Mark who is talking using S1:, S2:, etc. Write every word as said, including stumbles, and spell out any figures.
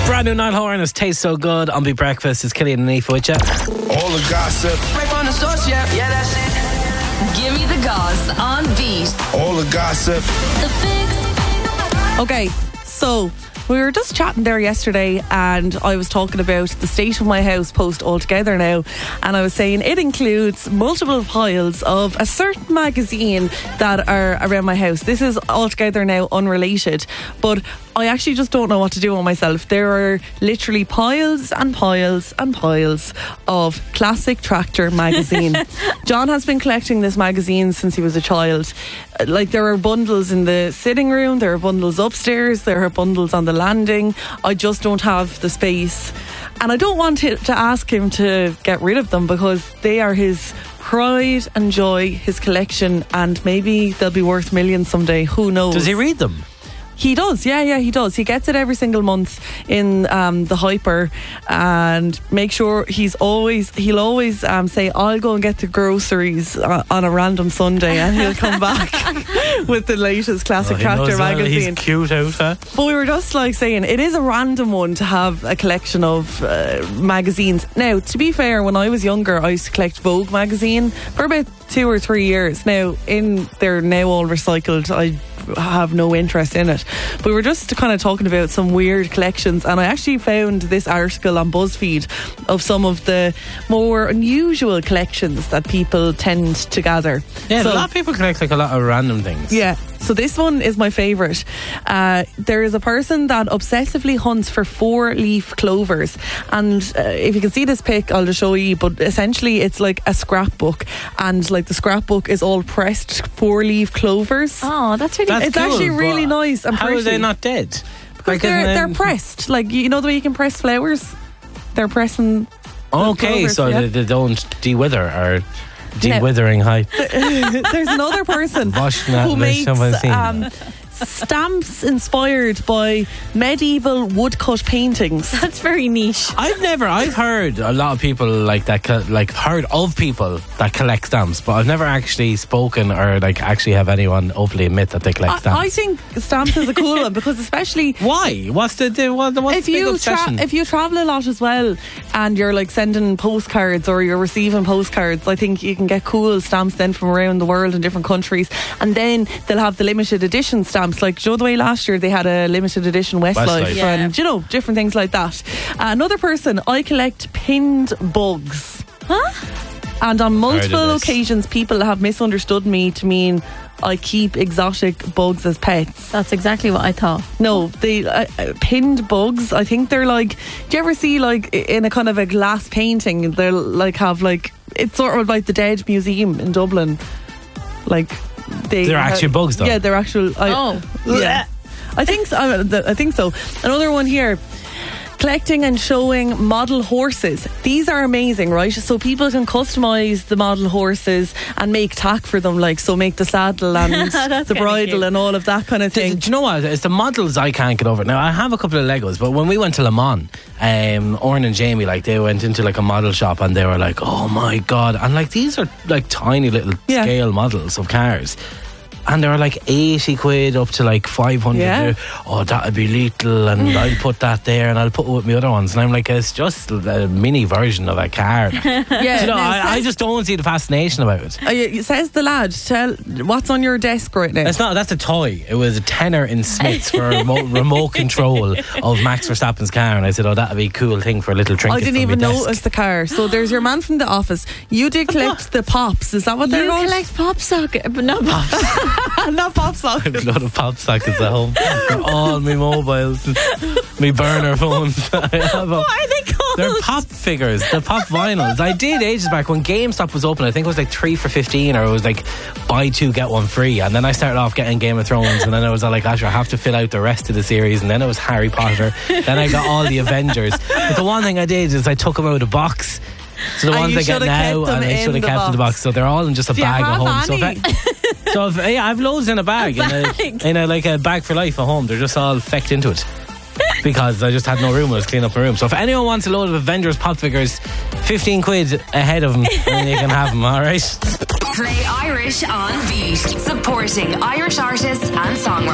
S1: Brand new Niall Horan, it tastes so good. On Be Breakfast, it's Killian and Aoife with you.
S2: All the gossip.
S3: Right from the source, yeah, yeah, that's it.
S4: Give me the goss on Beat.
S2: All the gossip.
S4: The Fix.
S5: Okay, so we were just chatting there yesterday and I was talking about the state of my house post altogether now, and I was saying it includes multiple piles of a certain magazine that are around my house. This is altogether now unrelated, but I actually just don't know what to do with myself. There are literally piles and piles and piles of Classic Tractor magazine. John has been collecting this magazine since he was a child. Like, there are bundles in the sitting room, there are bundles upstairs, there are bundles on the landing. I just don't have the space, and I don't want to, to ask him to get rid of them because they are his pride and joy, his collection, and maybe they'll be worth millions someday. Who knows?
S1: Does he read them?
S5: He does, yeah, yeah, he does. He gets it every single month in um, the Hyper, and make sure he's always, he'll always um, say, I'll go and get the groceries uh, on a random Sunday, and he'll come back with the latest Classic
S1: Oh,
S5: Tractor
S1: well,
S5: magazine.
S1: he's cute out, huh?
S5: But we were just like saying, it is a random one to have a collection of uh, magazines. Now, to be fair, when I was younger, I used to collect Vogue magazine for about two or three years. Now, in they're now all recycled. I have no interest in it. But we were just kind of talking about some weird collections, and I actually found this article on BuzzFeed of some of the more unusual collections that people tend to gather.
S1: Yeah,
S5: So-
S1: a lot of people collect like a lot of random things.
S5: yeah, so this one is my favourite. Uh, there is a person that obsessively hunts for four-leaf clovers, and uh, if you can see this pic, I'll just show you, but essentially it's like a scrapbook, and like the scrapbook is all pressed four-leaf clovers.
S4: Oh, that's really
S1: That's
S5: It's
S1: cool,
S5: actually really
S1: but
S5: nice and
S1: how
S5: pretty.
S1: are they not dead?
S5: Because they're, they're pressed. Like, you know the way you can press flowers? They're pressing...
S1: Okay,
S5: clovers,
S1: so
S5: yeah.
S1: they, they don't de-wither or de-withering height.
S5: There's another person
S1: Washing that
S5: who
S1: like
S5: makes
S1: someone seen.
S5: um, stamps inspired by medieval woodcut paintings.
S4: That's very niche.
S1: I've never, I've heard a lot of people like that, co- like heard of people that collect stamps, but I've never actually spoken or like actually have anyone openly admit that they collect
S5: I,
S1: stamps.
S5: I think stamps is a cool one because especially
S1: Why? What's the, the what, what's
S5: if
S1: the big
S5: you tra-
S1: obsession?
S5: if you travel a lot as well and you're like sending postcards or you're receiving postcards, I think you can get cool stamps then from around the world in different countries, and then they'll have the limited edition stamps. Like, do you know the way last year they had a limited edition Westlife,
S1: Westlife.
S4: Yeah.
S5: and you know, different things like that. Uh, another person, I collect pinned bugs.
S4: Huh?
S5: And on multiple
S1: this.
S5: occasions, people have misunderstood me to mean I keep exotic bugs as pets.
S4: That's exactly what I thought.
S5: No, they uh, uh, pinned bugs. I think they're like. Do you ever see like i- in a kind of a glass painting? They'll like have like it's sort of like the Dead Museum in Dublin. Like they.
S1: They're actually bugs, though?
S5: Yeah, they're actual. I,
S4: Oh.
S5: yeah. I think so. I, th- I think so. Another one here. Collecting and showing model horses. These are amazing, right? So people can customise the model horses and make tack for them, like so make the saddle and
S4: That's
S5: the
S4: kinda
S5: bridle
S4: cute.
S5: and all of that kind of
S1: Do,
S5: thing.
S1: do you know what? It's the models I can't get over. Now, I have a couple of Legos, but when we went to Le Mans, um, Oren and Jamie, like, they went into like a model shop and they were like, oh my God. And like, these are like tiny little
S5: Yeah.
S1: scale models of cars. And they were like eighty quid up to like five hundred.
S5: Yeah.
S1: Oh, that'd be lethal, and I'll put that there and I'll put it with my other ones. And I'm like, it's just a mini version of a car.
S5: Yeah,
S1: you know,
S5: now,
S1: I, I
S5: says-
S1: just don't see the fascination about it.
S5: Uh, it says the lad, tell what's on your desk right now.
S1: It's not. That's a toy. It was a tenner in Smiths for a remote, remote control of Max Verstappen's car, and I said, "Oh, that'd be a cool thing for a little trinket."
S5: I didn't
S1: for
S5: even
S1: my desk.
S5: notice the car. So there's your man from the office. You did collect the pops. Is that what they're
S4: You
S5: called?
S4: collect pop socket, but not pop.
S5: Not pop
S1: I have
S5: sockets.
S1: a lot of pop sockets at home. For all my mobiles, my burner phones. I have a-
S5: What are they called?
S1: They're pop figures, the pop vinyls. I did ages back when GameStop was open. I think it was like three for fifteen, or it was like buy two get one free. And then I started off getting Game of Thrones, and then I was all like, "Gosh, I have to fill out the rest of the series." And then it was Harry Potter. Then I got all the Avengers. But the one thing I did is I took them out of the box. So the
S5: And
S1: ones
S5: you
S1: I get
S5: should have
S1: now,
S5: kept them
S1: and I
S5: in
S1: should have
S5: the
S1: kept in the
S5: box.
S1: box. So they're all in just a
S5: Do you
S1: bag
S5: have
S1: at home. So,
S5: any?
S1: if I, so if, yeah, I've loads in a bag,
S4: A
S1: in a,
S4: bag.
S1: in a like a bag for life at home. They're just all fecked into it. Because I just had no room when I was cleaning up my room. So if anyone wants a load of Avengers pop figures, fifteen quid ahead of them, then you can have them, alright?
S4: Play Irish on Beat, supporting Irish artists and songwriters.